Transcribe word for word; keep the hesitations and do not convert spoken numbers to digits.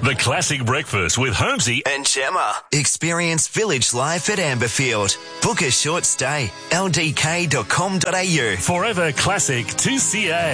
The Classic Breakfast with Holmesy and Gemma. Experience village life at Amberfield. Book a short stay. L D K dot com dot A U. Forever Classic two C A.